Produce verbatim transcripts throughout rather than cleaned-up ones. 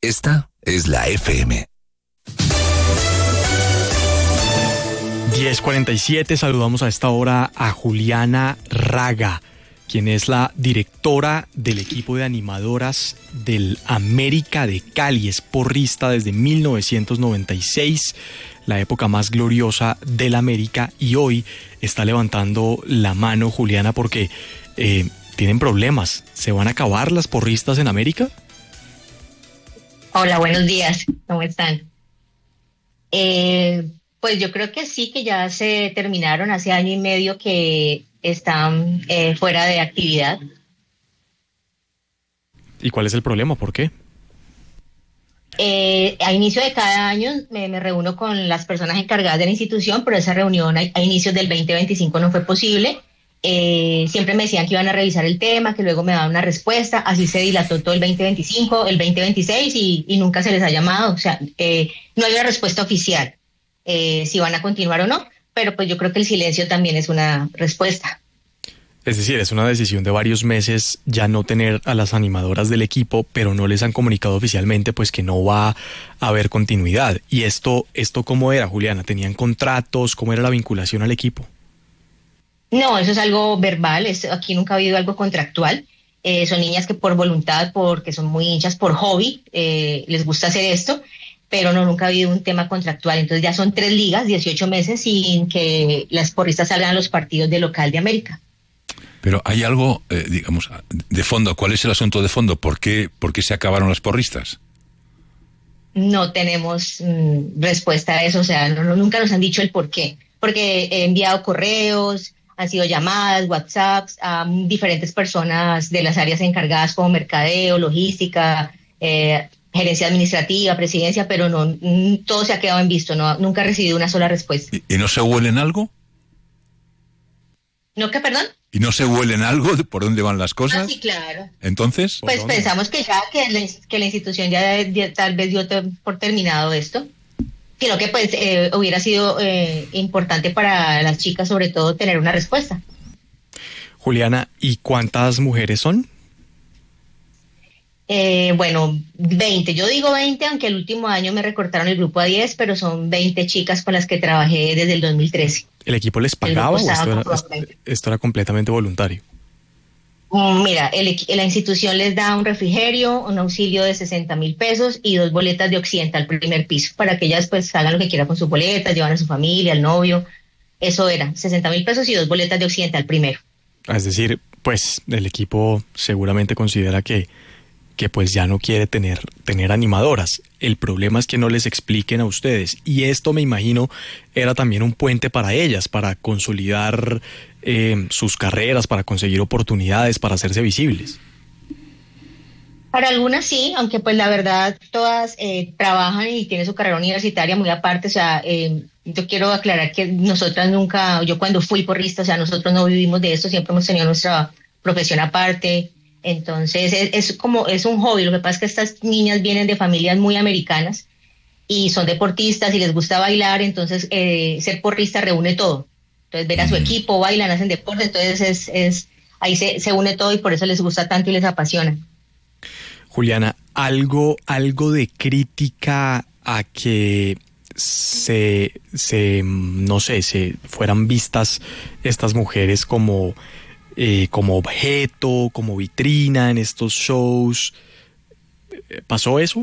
Esta es la F M. diez cuarenta y siete, saludamos a esta hora a Juliana Raga, quien es la directora del equipo de animadoras del América de Cali. Es porrista desde mil novecientos noventa y seis, la época más gloriosa del América, y hoy está levantando la mano, Juliana, porque eh, tienen problemas. ¿Se van a acabar las porristas en América? Hola, buenos días. ¿Cómo están? Eh, pues yo creo que sí, que ya se terminaron hace año y medio que están eh, fuera de actividad. ¿Y cuál es el problema? ¿Por qué? Eh, a inicio de cada año me, me reúno con las personas encargadas de la institución, pero esa reunión a, a inicios del veinte veinticinco no fue posible. Eh, siempre me decían que iban a revisar el tema, que luego me daban una respuesta. Así se dilató todo el veinte veinticinco, el veinte veintiséis y, y nunca se les ha llamado. O sea, eh, no hay una respuesta oficial eh, si van a continuar o no, pero pues yo creo que el silencio también es una respuesta. Es decir, es una decisión de varios meses ya no tener a las animadoras del equipo, pero no les han comunicado oficialmente pues que no va a haber continuidad. ¿Y esto, esto cómo era, Juliana? ¿Tenían contratos? ¿Cómo era la vinculación al equipo? No, eso es algo verbal. Es, aquí nunca ha habido algo contractual. Eh, son niñas que por voluntad, porque son muy hinchas, por hobby, eh, les gusta hacer esto, pero no, nunca ha habido un tema contractual. Entonces ya son tres ligas, dieciocho meses sin que las porristas salgan a los partidos de local de América. Pero hay algo, eh, digamos, de fondo. ¿Cuál es el asunto de fondo? ¿Por qué, por qué se acabaron las porristas? No tenemos mmm, respuesta a eso, o sea, no, no, nunca nos han dicho el por qué. Porque he enviado correos, han sido llamadas, WhatsApps a diferentes personas de las áreas encargadas como mercadeo, logística, eh, gerencia administrativa, presidencia, pero no, mm, todo se ha quedado en visto, no, nunca he recibido una sola respuesta. ¿Y, y no se huelen algo? ¿No qué, perdón? ¿Y no se huelen algo de por dónde van las cosas? Ah, sí, claro. ¿Entonces? Pues pensamos que ya, que la, que la institución ya, ya tal vez dio te, por terminado esto. Sino que pues eh, hubiera sido eh, importante para las chicas, sobre todo, tener una respuesta. Juliana, ¿y cuántas mujeres son? Eh, bueno, veinte. Yo digo veinte, aunque el último año me recortaron el grupo a diez, pero son veinte chicas con las que trabajé desde el dos mil trece. ¿El equipo les pagaba o esto era, esto era completamente voluntario? Mira, el, la institución les da un refrigerio, un auxilio de sesenta mil pesos y dos boletas de Occidente al primer piso para que ellas pues hagan lo que quieran con sus boletas, llevan a su familia, al novio. Eso era, sesenta mil pesos y dos boletas de Occidente al primero. Es decir, pues el equipo seguramente considera que, que pues ya no quiere tener, tener animadoras. El problema es que no les expliquen a ustedes. Y esto, me imagino, era también un puente para ellas, para consolidar eh, sus carreras, para conseguir oportunidades, para hacerse visibles. Para algunas sí, aunque pues la verdad todas eh, trabajan y tienen su carrera universitaria muy aparte. O sea, eh, yo quiero aclarar que nosotras nunca, yo cuando fui porrista, o sea, nosotros no vivimos de esto, siempre hemos tenido nuestra profesión aparte. Entonces es, es como, es un hobby. Lo que pasa es que estas niñas vienen de familias muy americanas y son deportistas y les gusta bailar, entonces eh, ser porrista reúne todo. Entonces ver a su equipo, bailan, hacen deporte, entonces es, es ahí se, se une todo y por eso les gusta tanto y les apasiona. Juliana, algo, algo de crítica a que se, se, no sé, se fueran vistas estas mujeres como Eh, como objeto, como vitrina en estos shows. ¿Pasó eso?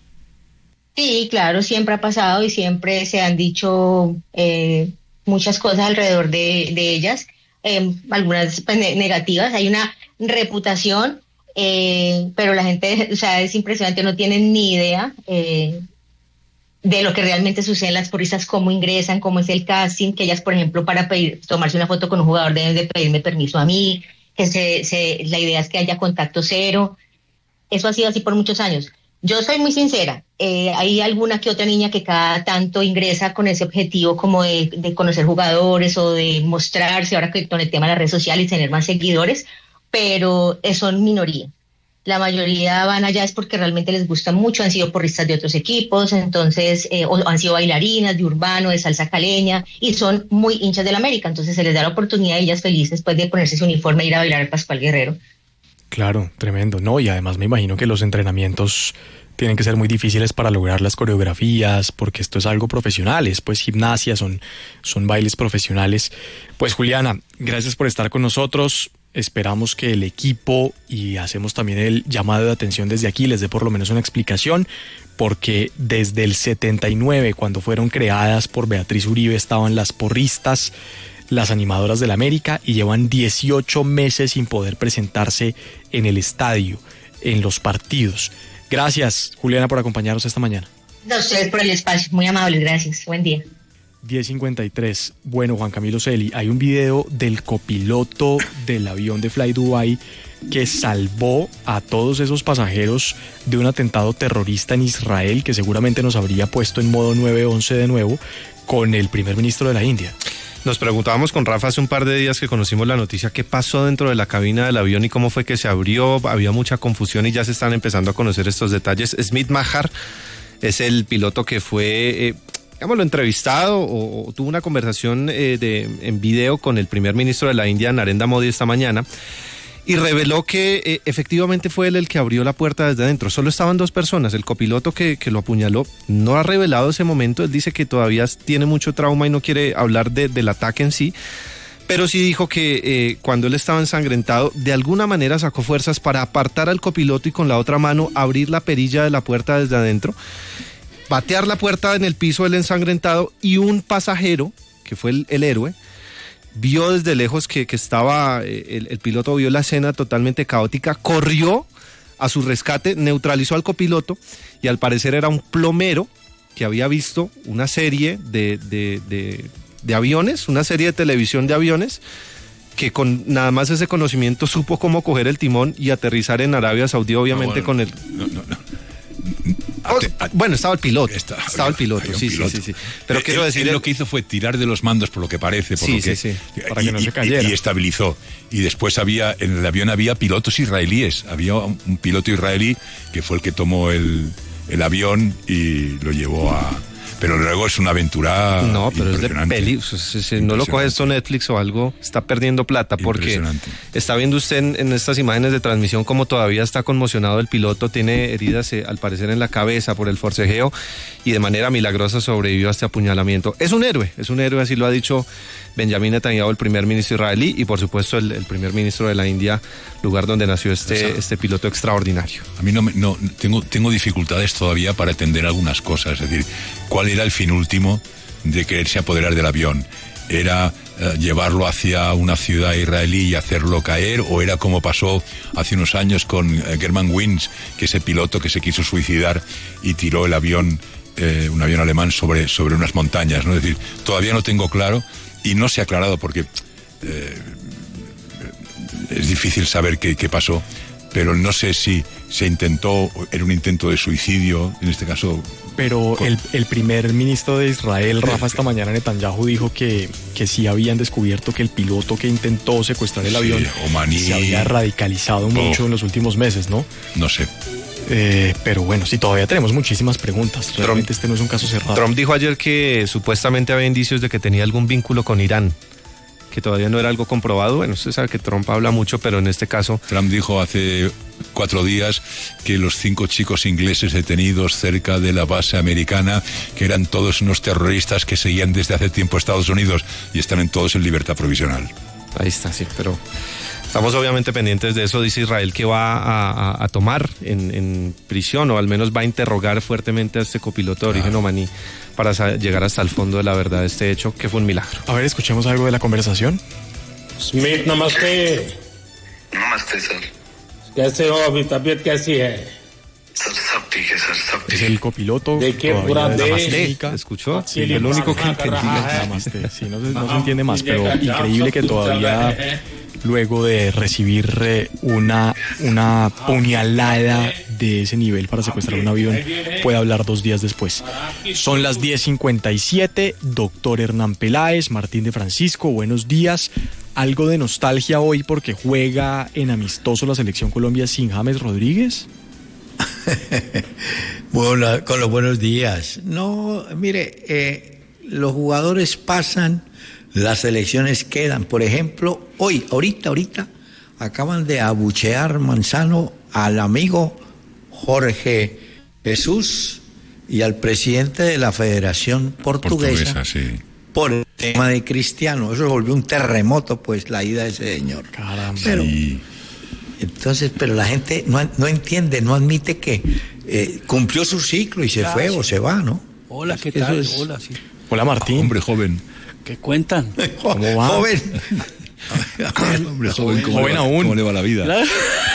Sí, claro, siempre ha pasado y siempre se han dicho eh, muchas cosas alrededor de, de ellas, eh, algunas pues, negativas. Hay una reputación, eh, pero la gente, o sea, es impresionante, no tienen ni idea eh, de lo que realmente sucede en las porristas, cómo ingresan, cómo es el casting, que ellas, por ejemplo, para pedir, tomarse una foto con un jugador deben de pedirme permiso a mí, que se, se, la idea es que haya contacto cero. Eso ha sido así por muchos años. Yo soy muy sincera, eh, hay alguna que otra niña que cada tanto ingresa con ese objetivo como de, de conocer jugadores o de mostrarse, ahora que con el tema de las redes sociales y tener más seguidores, pero son minoría. La mayoría van allá es porque realmente les gusta mucho, han sido porristas de otros equipos, entonces, eh, o han sido bailarinas de urbano, de salsa caleña, y son muy hinchas del América, entonces se les da la oportunidad y ellas felices pues, de ponerse su uniforme e ir a bailar al Pascual Guerrero. Claro, tremendo, ¿no? Y además me imagino que los entrenamientos tienen que ser muy difíciles para lograr las coreografías, porque esto es algo profesional, es pues gimnasia, son, son bailes profesionales. Pues Juliana, gracias por estar con nosotros. Esperamos que el equipo, y hacemos también el llamado de atención desde aquí, les dé por lo menos una explicación, porque desde el setenta y nueve, cuando fueron creadas por Beatriz Uribe, estaban las porristas, las animadoras del América, y llevan dieciocho meses sin poder presentarse en el estadio, en los partidos. Gracias, Juliana, por acompañarnos esta mañana. A ustedes por el espacio, muy amables, gracias. Buen día. diez cincuenta y tres. Bueno, Juan Camilo Celi, hay un video del copiloto del avión de Fly Dubai que salvó a todos esos pasajeros de un atentado terrorista en Israel, que seguramente nos habría puesto en modo nueve once de nuevo, con el primer ministro de la India. Nos preguntábamos con Rafa hace un par de días que conocimos la noticia, qué pasó dentro de la cabina del avión y cómo fue que se abrió. Había mucha confusión y ya se están empezando a conocer estos detalles. Smith Mahar es el piloto que fue, eh, digámoslo, entrevistado o, o tuvo una conversación eh, de, en video con el primer ministro de la India, Narendra Modi, esta mañana, y reveló que eh, efectivamente fue él el que abrió la puerta desde adentro. Solo estaban dos personas, el copiloto que, que lo apuñaló no ha revelado ese momento. Él dice que todavía tiene mucho trauma y no quiere hablar de, del ataque en sí, pero sí dijo que eh, cuando él estaba ensangrentado, de alguna manera sacó fuerzas para apartar al copiloto y con la otra mano abrir la perilla de la puerta desde adentro, patear la puerta en el piso del ensangrentado, y un pasajero, que fue el, el héroe, vio desde lejos que, que estaba, el, el piloto vio la escena totalmente caótica, corrió a su rescate, neutralizó al copiloto, y al parecer era un plomero que había visto una serie de, de, de, de aviones, una serie de televisión de aviones, que con nada más ese conocimiento supo cómo coger el timón y aterrizar en Arabia Saudí, obviamente no, bueno, con el... No, no, no. Oh, bueno, estaba el piloto, está, estaba el piloto, sí, piloto. sí, sí, sí. Pero él, quiero decir... Él lo que hizo fue tirar de los mandos, por lo que parece, por sí, lo que, sí, sí, para y, que no se cayera. Y, y estabilizó. Y después había, en el avión había pilotos israelíes, había un, un piloto israelí que fue el que tomó el, el avión y lo llevó a... Pero luego es una aventura No, pero es de peli. Si no lo coge esto Netflix o algo, está perdiendo plata, porque está viendo usted en, en estas imágenes de transmisión como todavía está conmocionado el piloto, tiene heridas eh, al parecer en la cabeza por el forcejeo, y de manera milagrosa sobrevivió a este apuñalamiento. Es un héroe, es un héroe, así lo ha dicho Benjamin Netanyahu, el primer ministro israelí, y por supuesto el, el primer ministro de la India, lugar donde nació este, este piloto extraordinario. A mí no, me, no tengo, tengo dificultades todavía para entender algunas cosas, es decir, ¿cuál era el fin último de quererse apoderar del avión? ¿Era eh, llevarlo hacia una ciudad israelí y hacerlo caer? ¿O era como pasó hace unos años con eh, German Wings, que ese piloto que se quiso suicidar y tiró el avión, eh, un avión alemán sobre, sobre unas montañas, ¿no? Es decir, todavía no tengo claro, y no se ha aclarado porque eh, es difícil saber qué, qué pasó, pero no sé si se intentó, era un intento de suicidio, en este caso... Pero el, el primer ministro de Israel, Rafa, esta mañana Netanyahu dijo que, que sí habían descubierto que el piloto que intentó secuestrar el avión sí, Omaní, se había radicalizado mucho oh, en los últimos meses, ¿no? No sé. Eh, pero bueno, sí, todavía tenemos muchísimas preguntas. Realmente Trump, este no es un caso cerrado. Trump dijo ayer que supuestamente había indicios de que tenía algún vínculo con Irán, que todavía no era algo comprobado. Bueno, usted sabe que Trump habla mucho, pero en este caso... Trump dijo hace cuatro días que los cinco chicos ingleses detenidos cerca de la base americana, que eran todos unos terroristas que seguían desde hace tiempo a Estados Unidos y están todos en libertad provisional. Ahí está, sí, pero... Estamos obviamente pendientes de eso. Dice Israel que va a, a, a tomar en, en prisión, o al menos va a interrogar fuertemente a este copiloto de origen omaní para llegar hasta el fondo de la verdad de este hecho, que fue un milagro. A ver, escuchemos algo de la conversación. Smith, namaste. Namaste, sir. कैसे हो अभी तबीयत कैसी है? सर सब ठीक है सर सब ठीक es el copiloto देखिए पूरा देश ¿escuchó? Sí, el único que entendía. Namaste. Sí, no, no se entiende más, pero increíble que todavía, luego de recibir eh, una, una puñalada de ese nivel para secuestrar un avión, puede hablar dos días después. Son las diez cincuenta y siete, doctor Hernán Peláez, Martín de Francisco, buenos días. ¿Algo de nostalgia hoy porque juega en amistoso la selección Colombia sin James Rodríguez? Bueno, con los buenos días. No, mire, eh, los jugadores pasan, las selecciones quedan. Por ejemplo, hoy, ahorita, ahorita, acaban de abuchear Manzano al amigo Jorge Jesús y al presidente de la Federación Portuguesa, Portuguesa, sí. por el tema de Cristiano. Eso volvió un terremoto, pues, la ida de ese señor. Caramba. Pero, Sí. entonces, pero la gente no, no entiende, no admite que eh, cumplió su ciclo y se Claro, fue sí. o se va, ¿no? Hola, ¿qué Es que eso tal? es- Hola, sí. Hola Martín. Hombre joven. ¿Qué cuentan? ¿Cómo va? Joven. Hombre joven, ¿cómo, Joven le va, aún. ¿cómo le va la vida?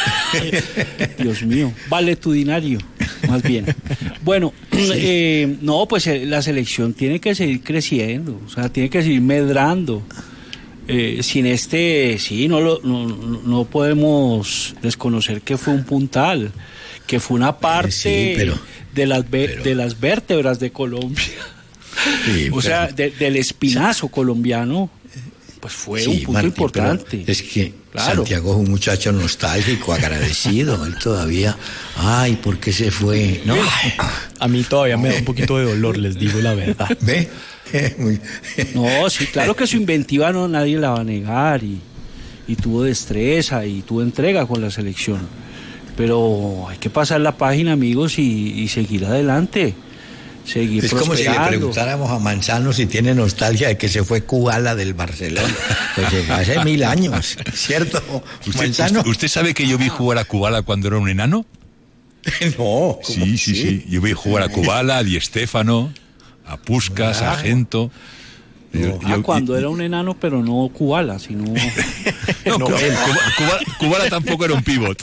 Dios mío, valetudinario, más bien. Bueno, eh, no, pues eh, la selección tiene que seguir creciendo, o sea, tiene que seguir medrando. Eh, sin este, sí, no, lo, no, no no podemos desconocer que fue un puntal, que fue una parte sí, pero- de, las ve- pero- de las vértebras de Colombia. Sí, O sea, pero- de- del espinazo colombiano, pues fue sí, un punto Martín, importante. pero es que Claro. Santiago es un muchacho nostálgico, agradecido. Él todavía, ay, ¿por qué se fue? No, A mí todavía me da un poquito de dolor, les digo la verdad. ve. Muy- No, sí, claro que su inventiva no nadie la va a negar y, y tuvo destreza y tuvo entrega con la selección. Pero hay que pasar la página, amigos, y, y seguir adelante. Seguir Es como si le prosperando. preguntáramos a Manzano si tiene nostalgia de que se fue Kubala del Barcelona. Pues se fue hace mil años, ¿cierto? ¿Usted, Manzano. usted, usted sabe que yo vi jugar a Kubala cuando era un enano? No. ¿cómo Sí, sí, así? sí. Yo vi jugar a Kubala, a Di Stéfano, a Puskás, a Gento. Yo- Ah, yo- cuando era un enano, pero no Kubala, sino... No, Kuba- Kuba- Kubala tampoco era un pivot.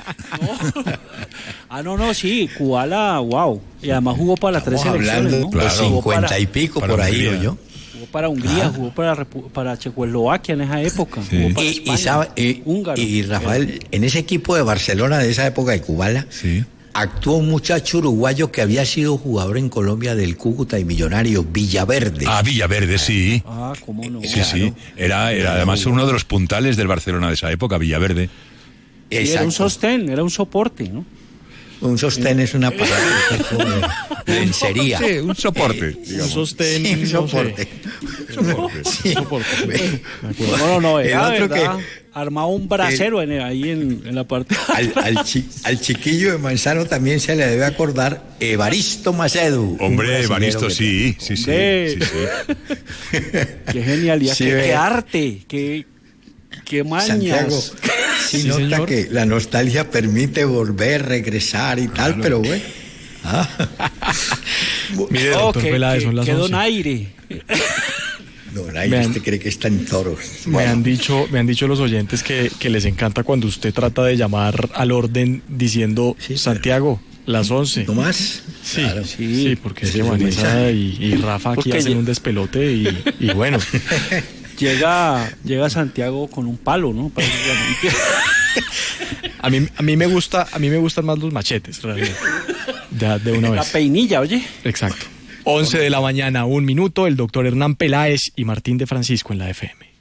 Ah, no, no, sí, Kubala, wow. Y además jugó para las tres Estamos selecciones, hablando ¿no? de los Claro. Jugó para- cincuenta y pico para por ahí, Hungría. ¿o yo? Jugó para Hungría, jugó para, Repu- para Checoslovaquia en esa época. Sí. Jugó para Y, España, y sabe- y- húngaro. y, Rafael, en ese equipo de Barcelona de esa época de Kubala, Sí. actuó un muchacho uruguayo que había sido jugador en Colombia del Cúcuta y Millonario, Villaverde. Ah, Villaverde, sí. Ah, cómo no. Sí, sí. Era, era además uno de los puntales del Barcelona de esa época, Villaverde. Sí, era un sostén, era un soporte, ¿no? Un sostén es una palabra como de lencería. Sí, un soporte. Un sostén, Sí, un no sé. soporte. Sí. Soporte. No, no, no, El era otro verdad, que- armaba un brasero en, ahí en, en la parte. Al, al chi- al chiquillo de Manzano también se le debe acordar Evaristo Macedo. un Hombre, brasilero Evaristo, que- sí, sí, sí. Hombre. sí, sí. Qué genialidad, Sí, qué, ve. qué arte, qué, qué mañas. Santiago, sí, Sí, nota señor. que la nostalgia permite volver, regresar y tal, pero bueno. Ah. Mire, Oh, doctor que, Peláez, que- son las que once. donaire. No, nadie Vean. usted cree que está en toros. Me han dicho, me han dicho los oyentes que, que les encanta cuando usted trata de llamar al orden diciendo Sí, pero- Santiago, las once. ¿No más? Sí, Claro. sí, sí, porque es Ese que es el Vanessa mensaje. y, y Rafa aquí Porque hacen ya- un despelote y, y bueno. Llega, llega Santiago con un palo, ¿no? Prácticamente. A mí, a mí me gusta, a mí me gustan más los machetes, realmente. De, de una La vez. peinilla, oye. Exacto. once de la mañana, un minuto, el doctor Hernán Peláez y Martín de Francisco en la F M.